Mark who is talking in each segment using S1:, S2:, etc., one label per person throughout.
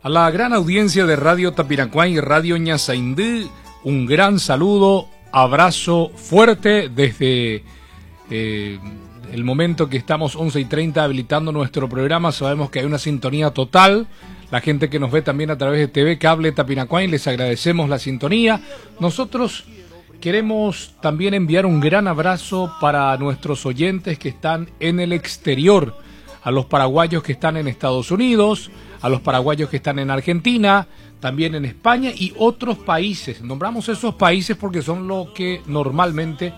S1: A la gran audiencia de Radio Tapiracuay y Radio Ñasaindú, un gran saludo, abrazo fuerte desde el momento que estamos 11:30 habilitando nuestro programa. Sabemos que hay una sintonía total. La gente que nos ve también a través de TV Cable Tapiracuay, les agradecemos la sintonía. Nosotros queremos también enviar un gran abrazo para nuestros oyentes que están en el exterior, a los paraguayos que están en Estados Unidos, a los paraguayos que están en Argentina, también en España y otros países. Nombramos esos países porque son lo que normalmente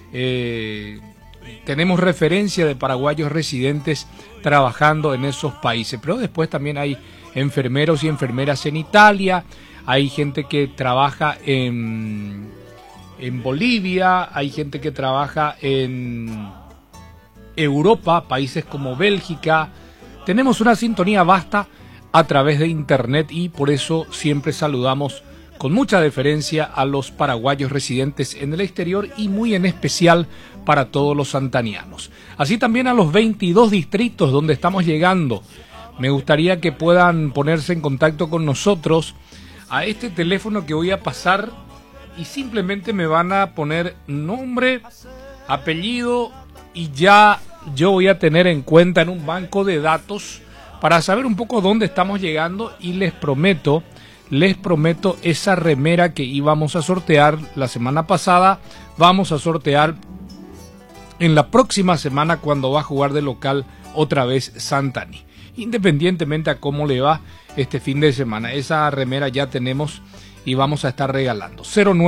S1: tenemos referencia de paraguayos residentes trabajando en esos países. Pero después también hay enfermeros y enfermeras en Italia, hay gente que trabaja en Bolivia, hay gente que trabaja en Europa, países como Bélgica. Tenemos una sintonía vasta a través de internet y por eso siempre saludamos con mucha deferencia a los paraguayos residentes en el exterior y muy en especial para todos los santanianos. Así también a los 22 distritos donde estamos llegando. Me gustaría que puedan ponerse en contacto con nosotros a este teléfono que voy a pasar y simplemente me van a poner nombre, apellido y ya yo voy a tener en cuenta en un banco de datos para saber un poco dónde estamos llegando y les prometo esa remera que íbamos a sortear la semana pasada, vamos a sortear en la próxima semana cuando va a jugar de local otra vez Santaní. Independientemente a cómo le va este fin de semana, esa remera ya tenemos y vamos a estar regalando.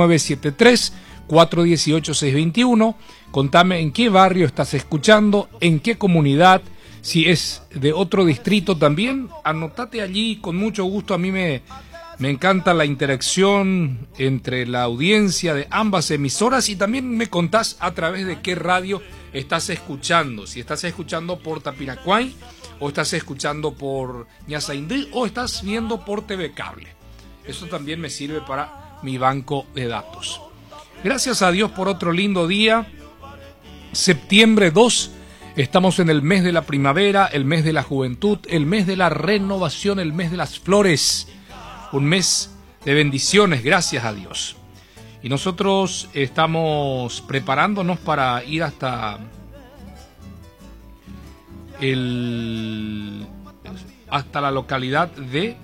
S1: 0973-418-621, contame en qué barrio estás escuchando, en qué comunidad, si es de otro distrito también, anotate allí con mucho gusto. A mí me encanta la interacción entre la audiencia de ambas emisoras y también me contás a través de qué radio estás escuchando, si estás escuchando por Tapiracuay o estás escuchando por Ñasaindú o estás viendo por TV Cable. Eso también me sirve para mi banco de datos. Gracias a Dios por otro lindo día. Septiembre 2, estamos en el mes de la primavera, el mes de la juventud, el mes de la renovación, el mes de las flores. Un mes de bendiciones, gracias a Dios. Y nosotros estamos preparándonos para ir hasta la localidad de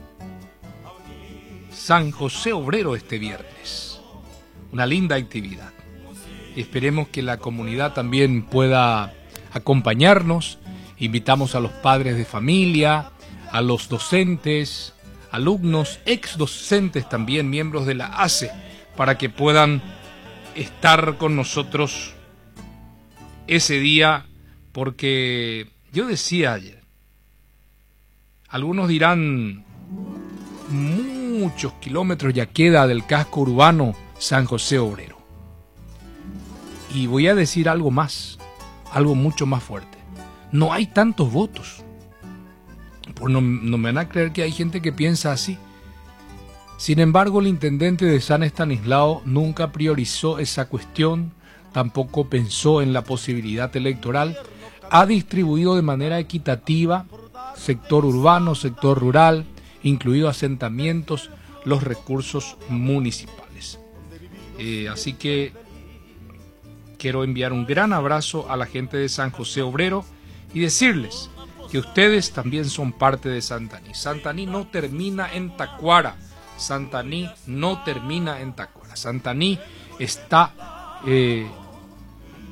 S1: San José Obrero este viernes. Una linda actividad. Esperemos que la comunidad también pueda acompañarnos. Invitamos a los padres de familia, a los docentes, alumnos, ex docentes también, miembros de la ACE, para que puedan estar con nosotros ese día, porque yo decía ayer, algunos dirán, muchos kilómetros ya queda del casco urbano San José Obrero. Y voy a decir algo más, algo mucho más fuerte. No hay tantos votos. No me van a creer que hay gente que piensa así. Sin embargo, el intendente de San Estanislao nunca priorizó esa cuestión, tampoco pensó en la posibilidad electoral. Ha distribuido de manera equitativa, sector urbano, sector rural, incluido asentamientos, los recursos municipales. Así que quiero enviar un gran abrazo a la gente de San José Obrero y decirles que ustedes también son parte de Santaní. Santaní no termina en Tacuara. Santaní no termina en Tacuara. Santaní está